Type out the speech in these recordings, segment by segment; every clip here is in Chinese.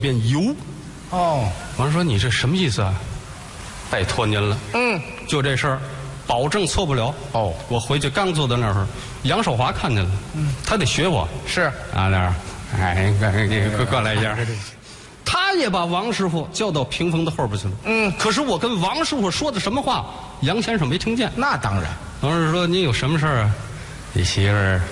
变油。 哦， 王说你这什么意思啊？拜托您了，就这事儿，保证错不了。 哦， 我回去刚坐到那儿，杨少华看见了，他得学我。 是啊，那儿，哎，你过来一下。他也把王师傅叫到屏风的后边去了。可是我跟王师傅说的什么话，杨先生没听见。 那当然。 王师傅说：“你有什么事儿啊？你媳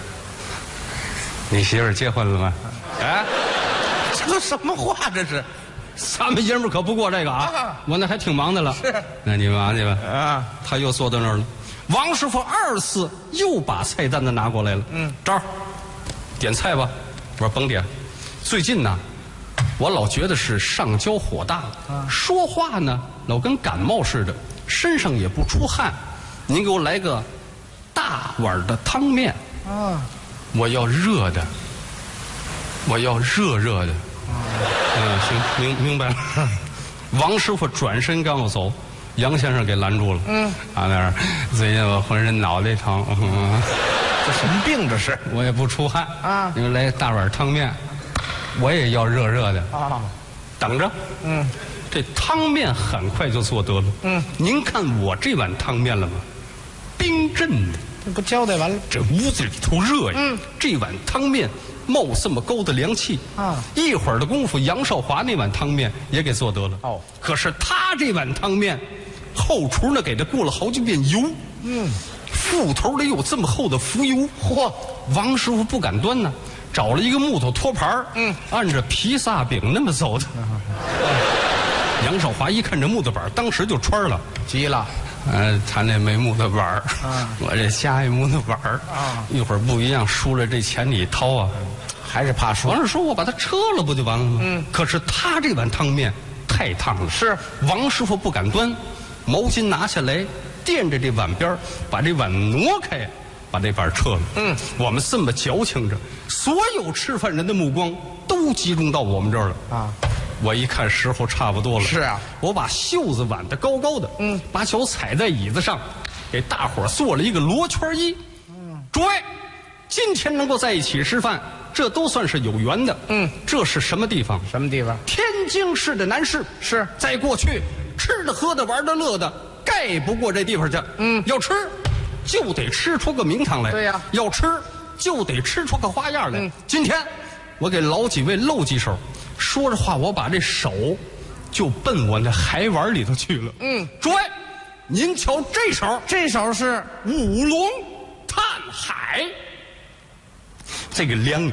妇儿结婚了吗？”哎， 这都什么话？这是咱们爷们儿可不过这个啊！我那还挺忙的了。 是， 那你忙去吧。 啊， 他又坐到那儿了。王师傅二次又把菜单子拿过来了。这儿点菜吧。我说甭点，最近呢，我老觉得是上焦火大了，说话呢老跟感冒似的，身上也不出汗。您给我来个大碗的汤面。 啊， 我要热的，我要热热的。行，明白了。王师傅转身刚要走，杨先生给拦住了。啊，那儿最近我浑身脑袋疼。 这什么病这是？ 我也不出汗啊。 你们来大碗汤面，我也要热热的。 啊， 等着。这汤面很快就做得了。您看我这碗汤面了吗？冰镇的。 这不交代完了？ 这屋子里头热呀。这碗汤面冒这么高的凉气啊！ 一会儿的功夫，杨少华那碗汤面也给做得了。 哦， 可是他这碗汤面，后厨呢给他过了好几遍油。腹头里有这么厚的浮油。 嚯！ 王师傅不敢端呢，找了一个木头托盘按着披萨饼那么走的。杨少华一看这木头板，当时就穿了， 急了。 他那没木头板儿，我这加一木头板儿啊， 一会儿不一样，输了这钱你掏啊， 还是怕输。 王师说我把它撤了不就完了吗？可是他这碗汤面太烫了， 是王师傅不敢端，毛巾拿下来垫着这碗边把这碗挪开，把这板撤了。我们这么矫情着，所有吃饭人的目光都集中到我们这儿了啊。我一看时候差不多了， 是啊， 我把袖子挽得高高的，把脚踩在椅子上，给大伙儿做了一个罗圈揖。诸位，今天能够在一起吃饭，这都算是有缘的。这是什么地方？ 什么地方？ 天津市的南市。 是在过去，吃的、喝的、玩的、乐的，盖不过这地方去。要吃，就得吃出个名堂来。 对呀， 要吃就得吃出个花样来。今天我给老几位露几手。说着话，我把这手就奔我那海碗里头去了。诸位，您瞧这手， 这手是五龙探海，这个凉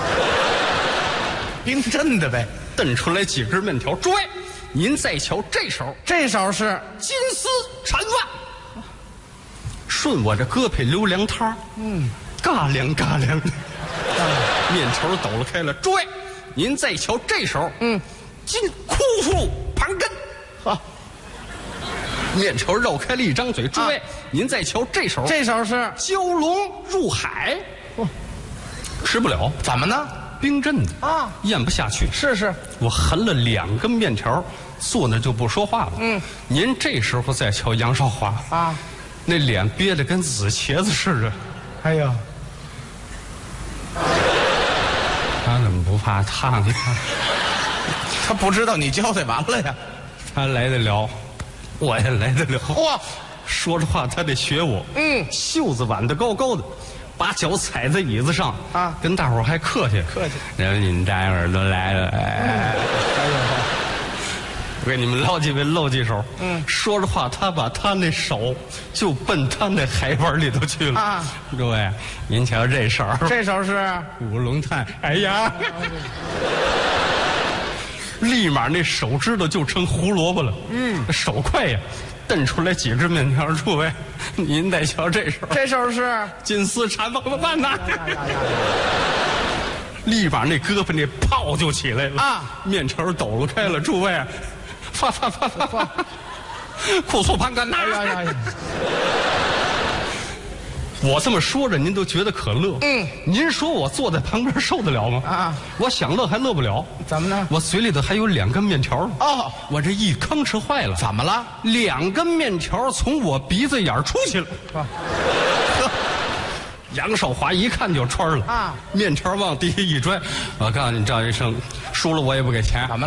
冰镇的呗。 炖出来几根面条。诸位，您再瞧这手， 这手是金丝缠袜，顺我这胳膊溜凉汤。嘎凉嘎凉的，面条抖了开了。诸位，您再瞧这手，金枯腹盘根，面条绕开了一张嘴。诸位，您再瞧这手， 这手是蛟龙入海，吃不了， 怎么呢？ 冰镇的啊， 咽不下去。 是， 我含了2根面条，坐那就不说话了。您这时候再瞧杨少华啊， 那脸憋得跟紫茄子似的。 哎呀， 他怎么不怕烫呢？ 他不知道你交代完了呀。 他来得了，我也来得了。 哇， 说着话他得学我。袖子挽得高高的，把脚踩在椅子上啊，跟大伙儿还客气。然后你们大伙儿都来了，我给你们老几位露几手。说着话，他把他那手就奔他那海碗里头去了啊。诸位，您瞧这手， 这手是五龙探。哎呀，立马那手指头就成胡萝卜了。手快呀，炖出来几只面条。诸位，您再瞧这手， 这手是金丝缠饭呐。立马那胳膊那泡就起来了啊，面条抖了开了。诸位，发，苦醋盘根呐。我这么说着，您都觉得可乐。您说我坐在旁边受得了吗？啊，我想乐还乐不了。 怎么呢？ 我嘴里头还有2根面条。 哦， 我这一吭吃坏了。 怎么了 ？2根面条从我鼻子眼儿出去了。杨少华一看就穿了啊！面条往地下一拽，我告诉你赵医生， 输了我也不给钱。 怎么